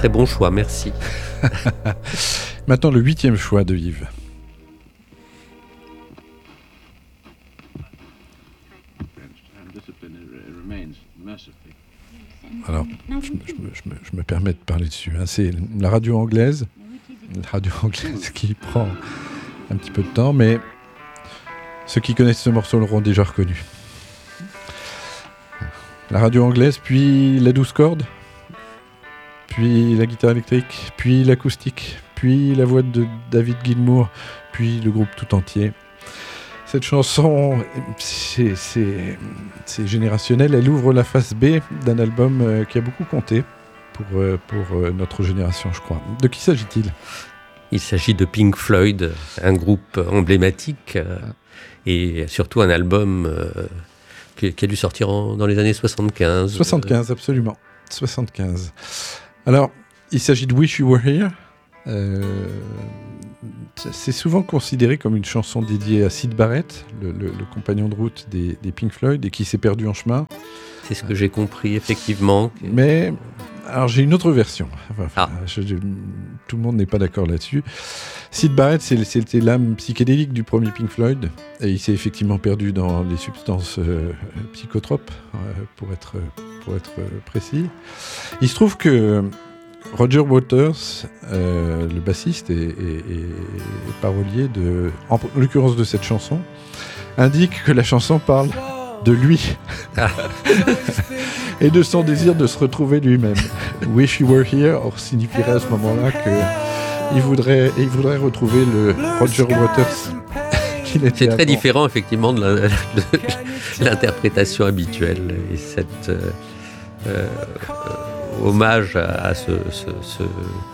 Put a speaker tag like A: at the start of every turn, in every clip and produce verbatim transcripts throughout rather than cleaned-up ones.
A: très bon choix, merci.
B: Maintenant, le huitième choix de Yves. Alors, je me, je, me, je, me, je me permets de parler dessus. Hein. C'est la radio anglaise, la radio anglaise qui prend un petit peu de temps, mais ceux qui connaissent ce morceau l'auront déjà reconnu. La radio anglaise, puis la douze cordes, puis la guitare électrique, puis l'acoustique, puis la voix de David Gilmour, puis le groupe tout entier. Cette chanson, c'est, c'est, c'est générationnel. Elle ouvre la face B d'un album euh, qui a beaucoup compté pour, euh, pour euh, notre génération, je crois. De qui s'agit-il ?
A: Il s'agit de Pink Floyd, un groupe emblématique euh, et surtout un album euh, qui, qui a dû sortir en, dans les années soixante-quinze.
B: soixante-quinze, absolument. soixante-quinze. Alors, il s'agit de Wish You Were Here. Euh, c'est souvent considéré comme une chanson dédiée à Syd Barrett, le, le, le compagnon de route des, des Pink Floyd, et qui s'est perdu en chemin.
A: C'est ce que j'ai compris, effectivement.
B: Mais, alors j'ai une autre version. Enfin,
A: ah.
B: je, je, tout le monde n'est pas d'accord là-dessus. Syd Barrett, c'est, c'était l'âme psychédélique du premier Pink Floyd, et il s'est effectivement perdu dans les substances euh, psychotropes, euh, pour être, pour être précis. Il se trouve que Roger Waters, euh, le bassiste et, et, et parolier de, en l'occurrence de cette chanson, indique que la chanson parle de lui ah. et de son désir de se retrouver lui-même. Wish You Were Here signifierait à ce moment-là qu'il voudrait, il voudrait retrouver le Roger Waters qu'il était
A: C'est très
B: avant.
A: différent effectivement de, la, de l'interprétation habituelle et cette euh, euh, hommage à, à ce, ce, ce,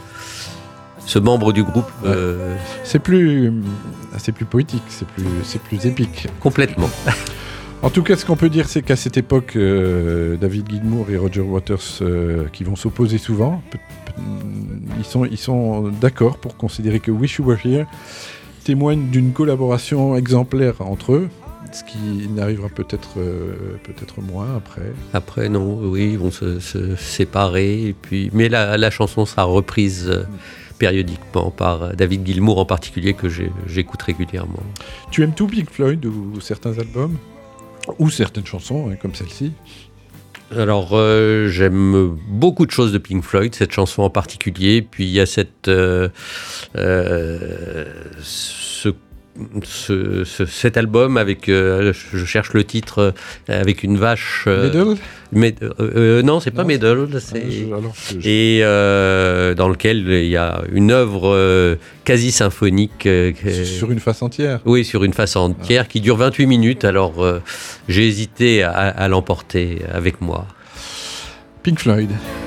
A: ce membre du groupe.
B: Ouais.
A: Euh...
B: C'est plus, c'est plus poétique, c'est plus, c'est plus épique.
A: Complètement.
B: En tout cas, ce qu'on peut dire, c'est qu'à cette époque, euh, David Gilmour et Roger Waters, euh, qui vont s'opposer souvent, pe- pe- ils sont, ils sont d'accord pour considérer que Wish You Were Here témoigne d'une collaboration exemplaire entre eux, ce qui n'arrivera peut-être, euh, peut-être moins après.
A: Après, non, oui, ils vont se, se séparer, et puis... mais la, la chanson sera reprise euh, périodiquement par David Gilmour en particulier, que j'ai, j'écoute régulièrement.
B: Tu aimes tout Pink Floyd ou, ou certains albums ? Ou certaines chansons, hein, comme celle-ci.
A: Alors, euh, j'aime beaucoup de choses de Pink Floyd, cette chanson en particulier. Puis il y a cette, euh, euh, ce, ce, ce, cet album avec, euh, je cherche le titre, euh, avec une vache. Euh,
B: Middle
A: Med, euh, euh, Non, c'est non, pas Middle. C'est, ah, je, alors, je... Et euh, dans lequel il y a une œuvre euh, quasi symphonique. Euh,
B: sur une face entière.
A: Oui, sur une face entière, ah. qui dure vingt-huit minutes. Alors, euh, j'ai hésité à, à l'emporter avec moi.
B: Pink Floyd.